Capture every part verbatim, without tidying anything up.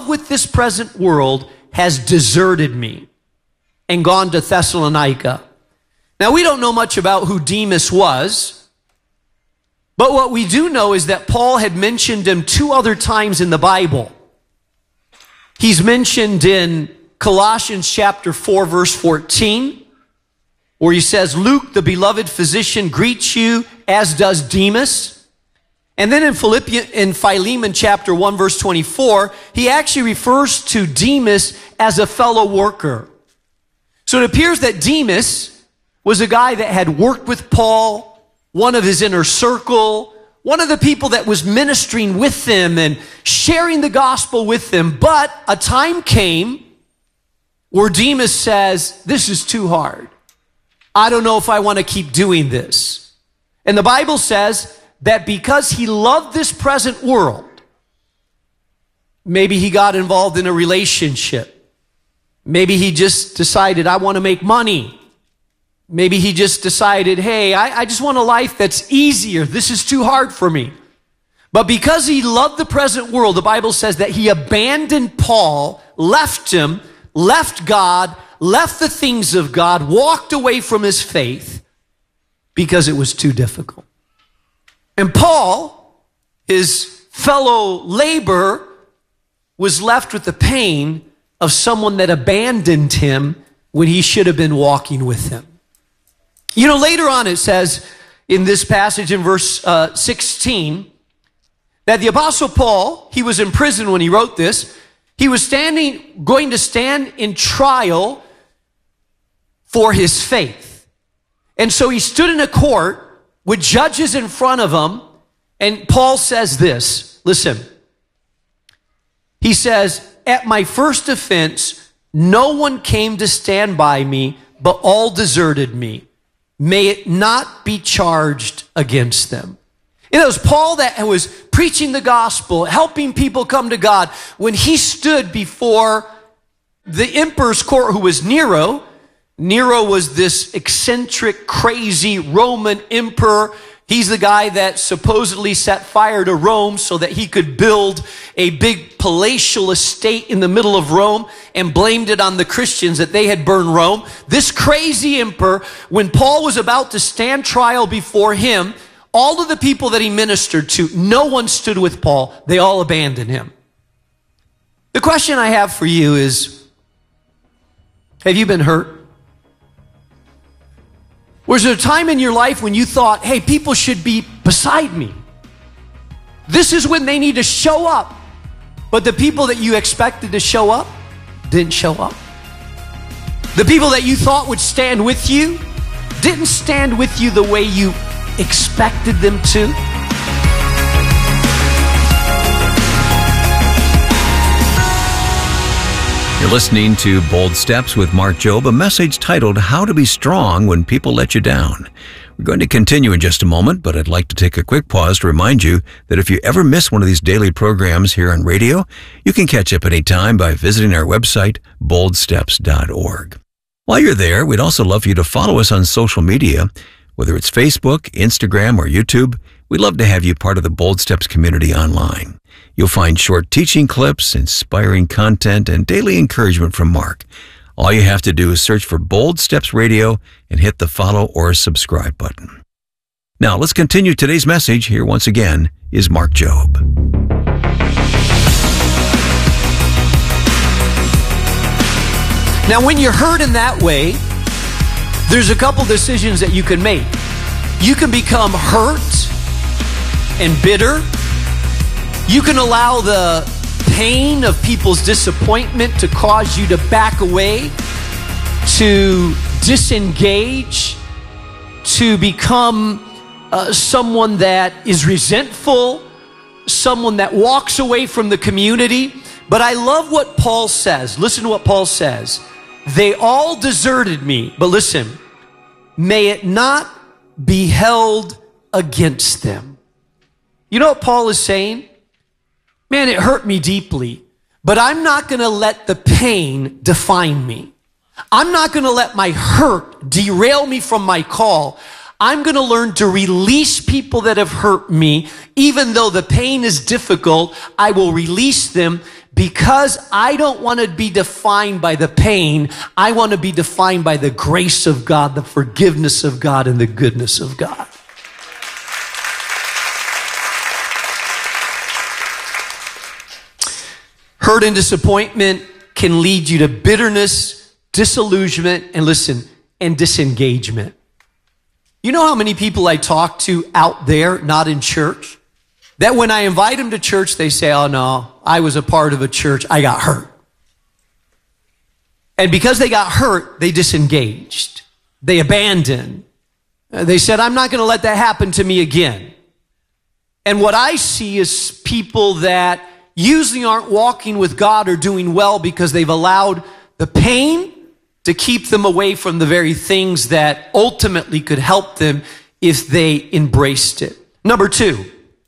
love with this present world has deserted me and gone to Thessalonica. Now, we don't know much about who Demas was, but what we do know is that Paul had mentioned him two other times in the Bible. He's mentioned in Colossians chapter four, verse fourteen, where he says, Luke, the beloved physician, greets you, as does Demas. And then in Philippians, in Philemon chapter one, verse twenty-four, he actually refers to Demas as a fellow worker. So it appears that Demas was a guy that had worked with Paul, one of his inner circle, one of the people that was ministering with them and sharing the gospel with them. But a time came where Demas says, this is too hard. I don't know if I want to keep doing this. And the Bible says that because he loved this present world, maybe he got involved in a relationship. Maybe he just decided, I want to make money. Maybe he just decided, hey, I, I just want a life that's easier. This is too hard for me. But because he loved the present world, the Bible says that he abandoned Paul, left him, left God, left the things of God, walked away from his faith because it was too difficult. And Paul, his fellow laborer, was left with the pain of someone that abandoned him when he should have been walking with him. You know, later on it says in this passage in verse uh, sixteen that the Apostle Paul, he was in prison when he wrote this. He was standing, going to stand in trial for his faith. And so he stood in a court with judges in front of him, and Paul says this, listen. He says, at my first offense, no one came to stand by me, but all deserted me. May it not be charged against them. It was Paul that was preaching the gospel, helping people come to God. When he stood before the emperor's court, who was Nero, Nero was this eccentric, crazy Roman emperor. He's the guy that supposedly set fire to Rome so that he could build a big palatial estate in the middle of Rome and blamed it on the Christians that they had burned Rome. This crazy emperor, when Paul was about to stand trial before him, all of the people that he ministered to, no one stood with Paul. They all abandoned him. The question I have for you is, have you been hurt? Was there a time in your life when you thought, hey, people should be beside me? This is when they need to show up. But the people that you expected to show up didn't show up. The people that you thought would stand with you didn't stand with you the way you expected them to. You're listening to Bold Steps with Mark Jobe, a message titled How to Be Strong When People Let You Down. We're going to continue in just a moment, but I'd like to take a quick pause to remind you that if you ever miss one of these daily programs here on radio, you can catch up any time by visiting our website, bold steps dot org. While you're there, we'd also love for you to follow us on social media, whether it's Facebook, Instagram, or YouTube. We'd love to have you part of the Bold Steps community online. You'll find short teaching clips, inspiring content, and daily encouragement from Mark. All you have to do is search for Bold Steps Radio and hit the follow or subscribe button. Now, let's continue today's message. Here once again is Mark Jobe. Now, when you're hurt in that way, there's a couple decisions that you can make. You can become hurt and bitter. You can allow the pain of people's disappointment to cause you to back away, to disengage, to become uh, someone that is resentful, someone that walks away from the community. But I love what Paul says. Listen to what Paul says. They all deserted me, but listen, may it not be held against them. You know what Paul is saying? Man, it hurt me deeply, but I'm not going to let the pain define me. I'm not going to let my hurt derail me from my call. I'm going to learn to release people that have hurt me. Even though the pain is difficult, I will release them because I don't want to be defined by the pain, I want to be defined by the grace of God, the forgiveness of God, and the goodness of God. Hurt and disappointment can lead you to bitterness, disillusionment, and listen, and disengagement. You know how many people I talk to out there, not in church, that when I invite them to church, they say, oh no, I was a part of a church, I got hurt. And because they got hurt, they disengaged. They abandoned. They said, I'm not going to let that happen to me again. And what I see is people that usually aren't walking with God or doing well because they've allowed the pain to keep them away from the very things that ultimately could help them if they embraced it. Number two,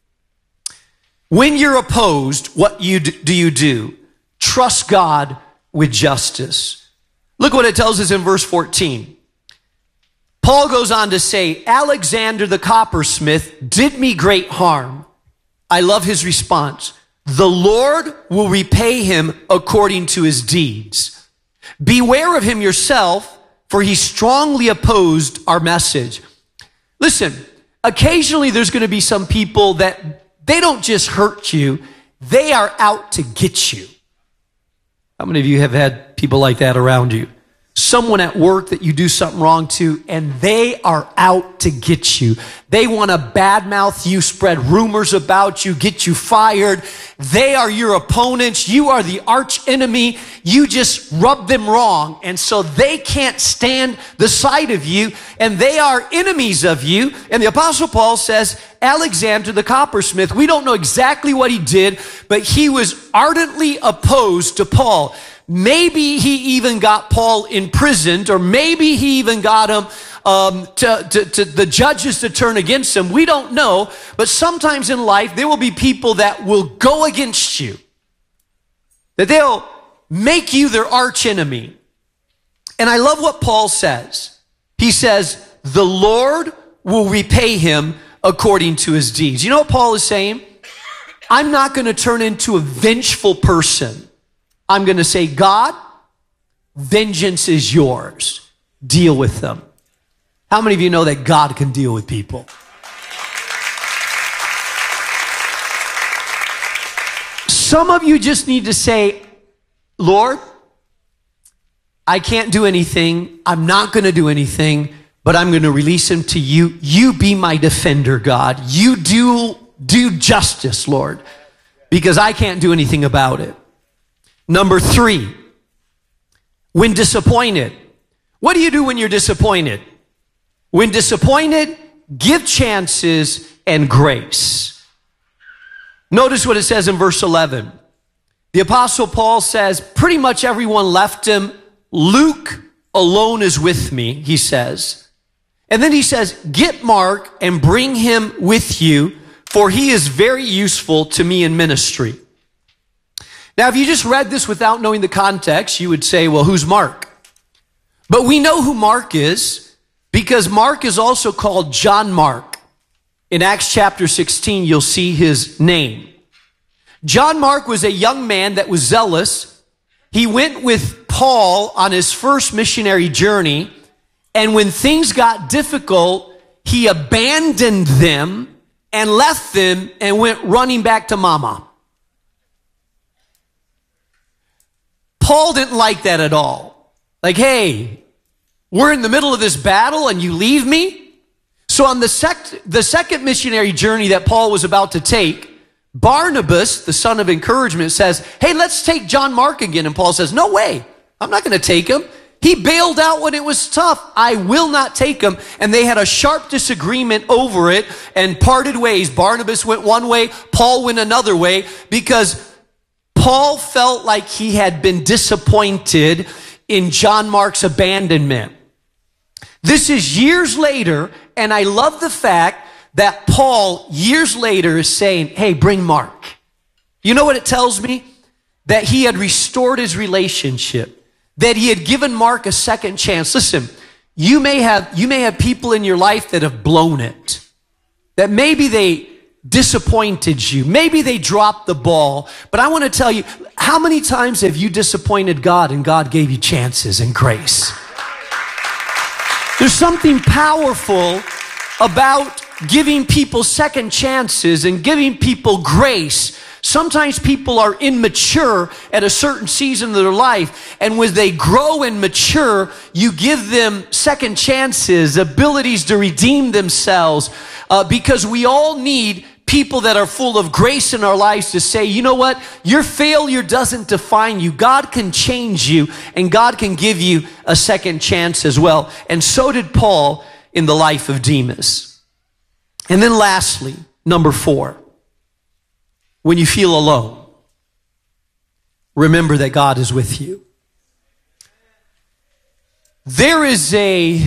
when you're opposed, what you do, do you do? Trust God with justice. Look what it tells us in verse fourteen. Paul goes on to say, Alexander the coppersmith did me great harm. I love his response. The Lord will repay him according to his deeds. Beware of him yourself, for he strongly opposed our message. Listen, occasionally there's going to be some people that they don't just hurt you, they are out to get you. How many of you have had people like that around you? Someone at work that you do something wrong to, and they are out to get you. They want to badmouth you, spread rumors about you, get you fired. They are your opponents. You are the arch enemy. You just rub them wrong. And so they can't stand the sight of you, and they are enemies of you. And the Apostle Paul says, Alexander the coppersmith, we don't know exactly what he did, but he was ardently opposed to Paul. Maybe he even got Paul imprisoned, or maybe he even got him um, to, to, to the judges to turn against him. We don't know, but sometimes in life there will be people that will go against you, that they'll make you their arch enemy. And I love what Paul says. He says, the Lord will repay him according to his deeds. You know what Paul is saying? I'm not going to turn into a vengeful person. I'm going to say, God, vengeance is yours. Deal with them. How many of you know that God can deal with people? Some of you just need to say, Lord, I can't do anything. I'm not going to do anything, but I'm going to release him to you. You be my defender, God. You do, do justice, Lord, because I can't do anything about it. Number three, when disappointed. What do you do when you're disappointed? When disappointed, give chances and grace. Notice what it says in verse eleven. The Apostle Paul says, pretty much everyone left him. Luke alone is with me, he says. And then he says, get Mark and bring him with you, for he is very useful to me in ministry. Now, if you just read this without knowing the context, you would say, well, who's Mark? But we know who Mark is because Mark is also called John Mark. In Acts chapter sixteen, you'll see his name. John Mark was a young man that was zealous. He went with Paul on his first missionary journey, and when things got difficult, he abandoned them and left them and went running back to mama. Paul didn't like that at all. Like, hey, we're in the middle of this battle and you leave me? So on the, sec- the second missionary journey that Paul was about to take, Barnabas, the son of encouragement, says, hey, let's take John Mark again. And Paul says, no way, I'm not going to take him. He bailed out when it was tough. I will not take him. And they had a sharp disagreement over it and parted ways. Barnabas went one way, Paul went another way, because Paul felt like he had been disappointed in John Mark's abandonment. This is years later, and I love the fact that Paul, years later, is saying, hey, bring Mark. You know what it tells me? That he had restored his relationship, that he had given Mark a second chance. Listen, you may have, you may have people in your life that have blown it, that maybe they disappointed you. Maybe they dropped the ball. But I want to tell you, how many times have you disappointed God and God gave you chances and grace? There's something powerful about giving people second chances and giving people grace. Sometimes people are immature at a certain season of their life, and when they grow and mature, you give them second chances, abilities to redeem themselves, uh, because we all need people that are full of grace in our lives to say, you know what, your failure doesn't define you. God can change you, and God can give you a second chance as well. And so did Paul in the life of Demas. And then lastly, number four, when you feel alone, remember that God is with you. There is a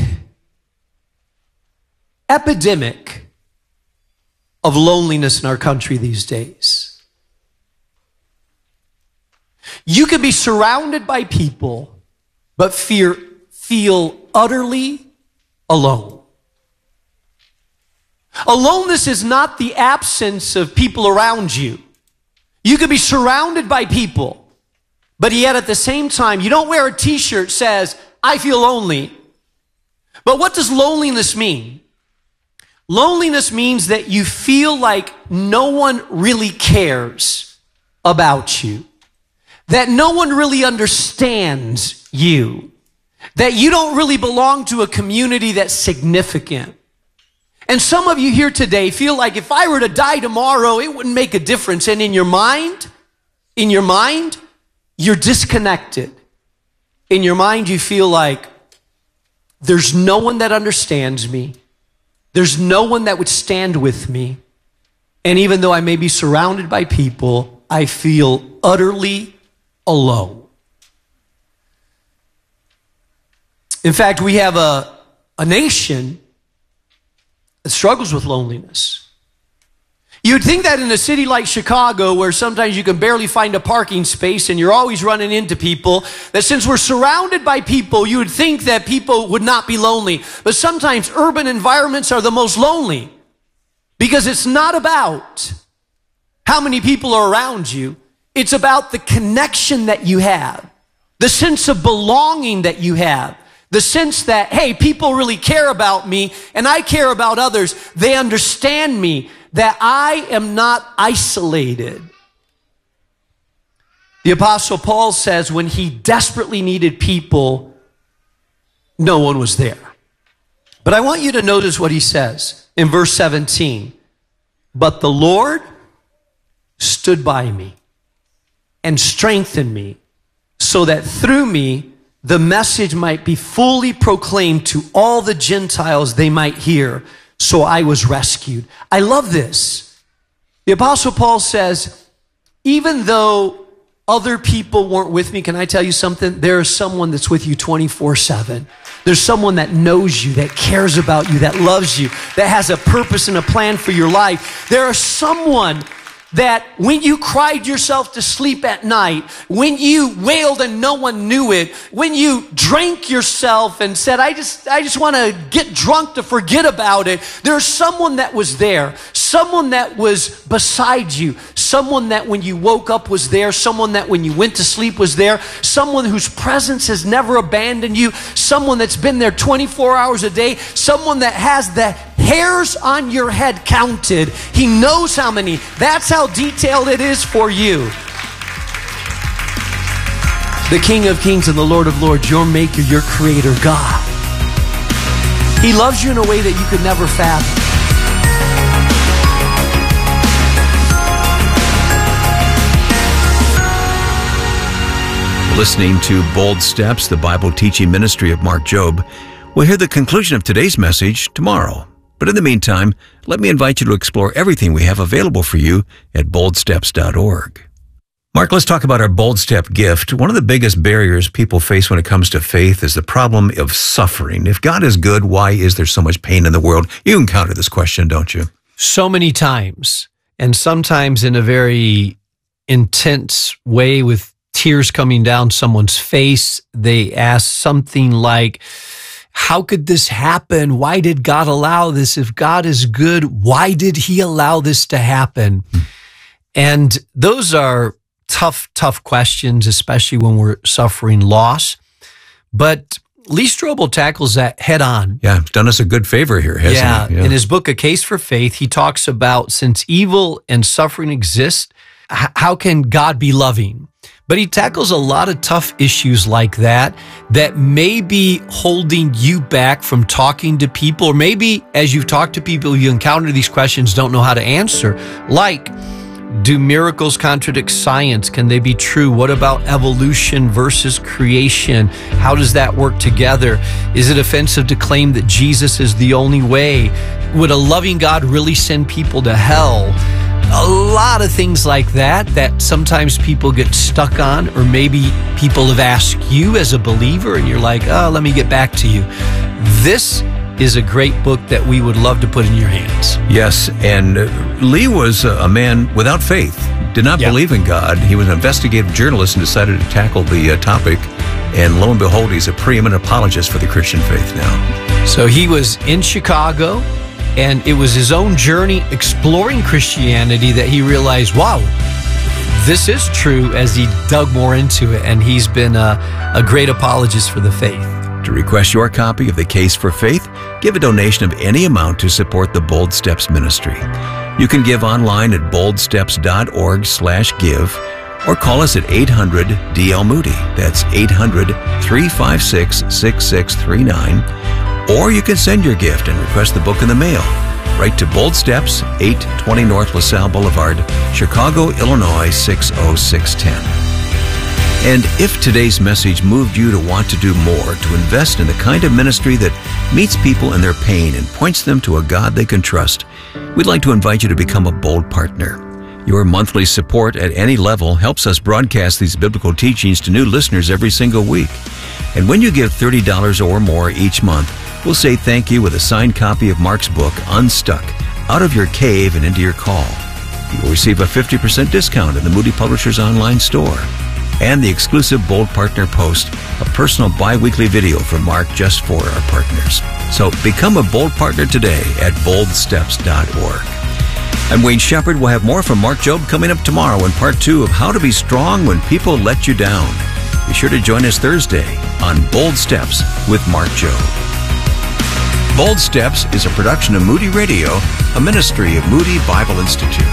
epidemic of loneliness in our country these days. You could be surrounded by people, but fear, feel utterly alone. Aloneness is not the absence of people around you. You could be surrounded by people, but yet at the same time, you don't wear a t-shirt that says, I feel lonely. But what does loneliness mean? Loneliness means that you feel like no one really cares about you, that no one really understands you, that you don't really belong to a community that's significant. And some of you here today feel like if I were to die tomorrow, it wouldn't make a difference. And in your mind, in your mind, you're disconnected. In your mind, you feel like there's no one that understands me. There's no one that would stand with me. And even though I may be surrounded by people, I feel utterly alone. In fact, we have a, a nation that struggles with loneliness. You'd think that in a city like Chicago, where sometimes you can barely find a parking space and you're always running into people, that since we're surrounded by people, you would think that people would not be lonely. But sometimes urban environments are the most lonely, because it's not about how many people are around you. It's about the connection that you have, the sense of belonging that you have. The sense that, hey, people really care about me and I care about others. They understand me, that I am not isolated. The Apostle Paul says when he desperately needed people, no one was there. But I want you to notice what he says in verse seventeen. But the Lord stood by me and strengthened me, so that through me the message might be fully proclaimed to all the Gentiles they might hear. So I was rescued. I love this. The Apostle Paul says, even though other people weren't with me, can I tell you something? There is someone that's with you twenty-four seven. There's someone that knows you, that cares about you, that loves you, that has a purpose and a plan for your life. There is someone that when you cried yourself to sleep at night, when you wailed and no one knew it, when you drank yourself and said, I just, I just want to get drunk to forget about it, there's someone that was there, someone that was beside you, someone that when you woke up was there, someone that when you went to sleep was there, someone whose presence has never abandoned you, someone that's been there twenty-four hours a day, someone that has the hairs on your head counted. He knows how many. That's how detailed it is for you. The King of Kings and the Lord of Lords, your maker, your creator, God. He loves you in a way that you could never fathom. Listening to Bold Steps, the Bible teaching ministry of Mark Jobe. We'll hear the conclusion of today's message tomorrow. But in the meantime, let me invite you to explore everything we have available for you at bold steps dot org. Mark, let's talk about our Bold Step gift. One of the biggest barriers people face when it comes to faith is the problem of suffering. If God is good, why is there so much pain in the world? You encounter this question, don't you? So many times, and sometimes in a very intense way with tears coming down someone's face. They ask something like, how could this happen? Why did God allow this? If God is good, why did he allow this to happen? Hmm. And those are tough, tough questions, especially when we're suffering loss. But Lee Strobel tackles that head on. Yeah, he's done us a good favor here, hasn't yeah, he? Yeah. In his book, A Case for Faith, he talks about since evil and suffering exist, h- how can God be loving? But he tackles a lot of tough issues like that that may be holding you back from talking to people, or maybe as you've talked to people, you encounter these questions, don't know how to answer. Like, do miracles contradict science? Can they be true? What about evolution versus creation? How does that work together? Is it offensive to claim that Jesus is the only way? Would a loving God really send people to hell? A lot of things like that that sometimes people get stuck on, or maybe people have asked you as a believer and you're like, oh, let me get back to you. This is a great book that we would love to put in your hands. Yes, and Lee was a man without faith, did not yeah. believe in God. He was an investigative journalist and decided to tackle the uh, topic, and lo and behold, he's a preeminent apologist for the Christian faith now. So he was in Chicago, and it was his own journey exploring Christianity that he realized, wow, this is true, as he dug more into it, and he's been a, a great apologist for the faith. To request your copy of The Case for Faith, give a donation of any amount to support the Bold Steps ministry. You can give online at boldsteps.org slash give, or call us at eight hundred D L Moody. That's eight hundred, three five six, six six three nine. Or you can send your gift and request the book in the mail. Write to Bold Steps, eight twenty North LaSalle Boulevard, Chicago, Illinois, six oh six one oh. And if today's message moved you to want to do more, to invest in the kind of ministry that meets people in their pain and points them to a God they can trust, we'd like to invite you to become a Bold partner. Your monthly support at any level helps us broadcast these biblical teachings to new listeners every single week. And when you give thirty dollars or more each month, we'll say thank you with a signed copy of Mark's book, Unstuck, Out of Your Cave and Into Your Call. You'll receive a fifty percent discount in the Moody Publishers online store. And the exclusive Bold Partner Post, a personal bi-weekly video from Mark just for our partners. So become a Bold Partner today at bold steps dot org. I'm Wayne Shepherd. We'll have more from Mark Jobe coming up tomorrow in part two of How to Be Strong When People Let You Down. Be sure to join us Thursday on Bold Steps with Mark Jobe. Bold Steps is a production of Moody Radio, a ministry of Moody Bible Institute.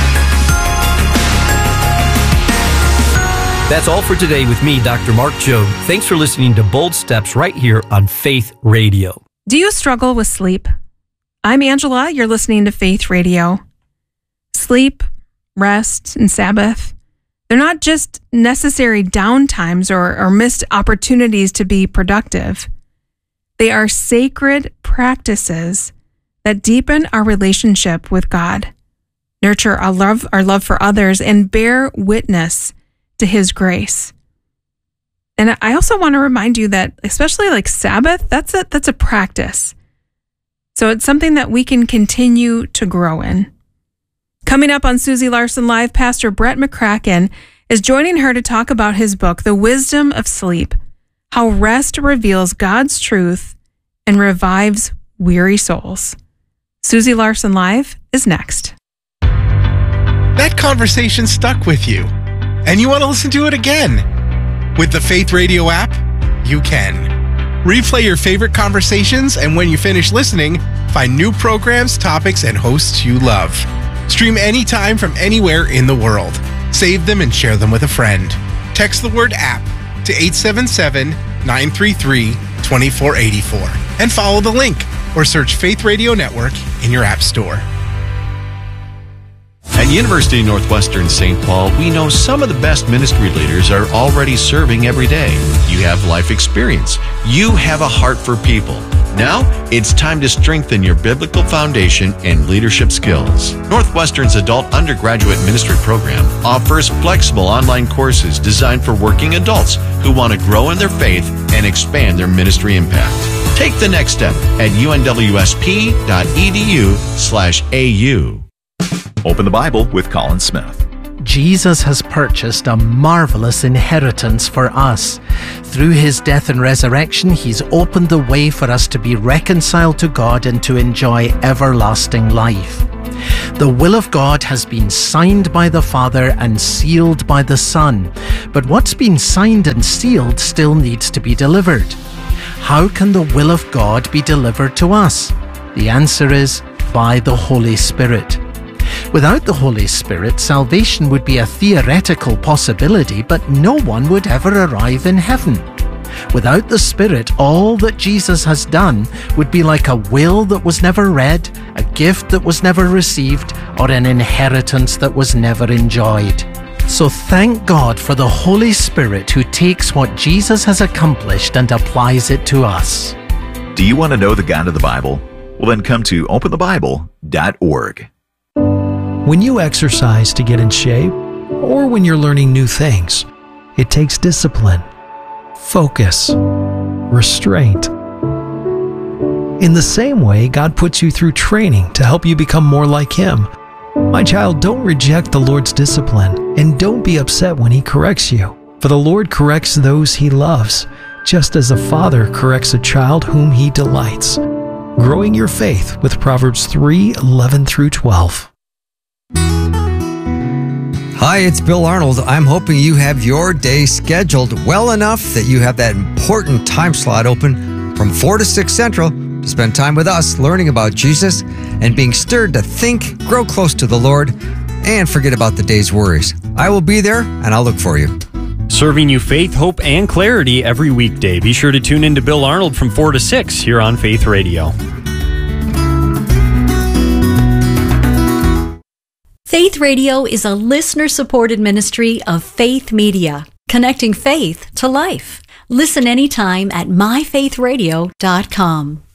That's all for today with me, Doctor Mark Jobe. Thanks for listening to Bold Steps right here on Faith Radio. Do you struggle with sleep? I'm Angela. You're listening to Faith Radio. Sleep, rest, and Sabbath, they're not just necessary downtimes or, or missed opportunities to be productive. They are sacred practices that deepen our relationship with God, nurture our love, our love for others, and bear witness to His grace. And I also want to remind you that, especially like Sabbath, that's a, that's a practice. So it's something that we can continue to grow in. Coming up on Susie Larson Live, Pastor Brett McCracken is joining her to talk about his book, The Wisdom of Sleep, How Rest Reveals God's Truth and Revives Weary Souls. Susie Larson Live is next. That conversation stuck with you, and you want to listen to it again. With the Faith Radio app, you can. Replay your favorite conversations, and when you finish listening, find new programs, topics, and hosts you love. Stream anytime from anywhere in the world. Save them and share them with a friend. Text the word app to eight seven seven, nine three three, two four eight four and follow the link or search Faith Radio Network in your app store. At University of Northwestern Saint Paul, we know some of the best ministry leaders are already serving every day. You have life experience. You have a heart for people. Now, it's time to strengthen your biblical foundation and leadership skills. Northwestern's adult undergraduate ministry program offers flexible online courses designed for working adults who want to grow in their faith and expand their ministry impact. Take the next step at unwsp.edu slash AU. Open the Bible with Colin Smith. Jesus has purchased a marvelous inheritance for us. Through his death and resurrection, he's opened the way for us to be reconciled to God and to enjoy everlasting life. The will of God has been signed by the Father and sealed by the Son. But what's been signed and sealed still needs to be delivered. How can the will of God be delivered to us? The answer is by the Holy Spirit. Without the Holy Spirit, salvation would be a theoretical possibility, but no one would ever arrive in heaven. Without the Spirit, all that Jesus has done would be like a will that was never read, a gift that was never received, or an inheritance that was never enjoyed. So thank God for the Holy Spirit who takes what Jesus has accomplished and applies it to us. Do you want to know the God of the Bible? Well, then come to open the bible dot org. When you exercise to get in shape, or when you're learning new things, it takes discipline, focus, restraint. In the same way, God puts you through training to help you become more like Him. My child, don't reject the Lord's discipline, and don't be upset when He corrects you. For the Lord corrects those He loves, just as a father corrects a child whom He delights. Growing your faith with Proverbs three eleven through twelve. Hi, it's Bill Arnold. I'm hoping you have your day scheduled well enough that you have that important time slot open from four to six Central to spend time with us learning about Jesus and being stirred to think, grow close to the Lord, and forget about the day's worries. I will be there, and I'll look for you. Serving you faith, hope, and clarity every weekday. Be sure to tune in to Bill Arnold from four to six here on Faith Radio. Faith Radio is a listener-supported ministry of Faith Media, connecting faith to life. Listen anytime at my faith radio dot com.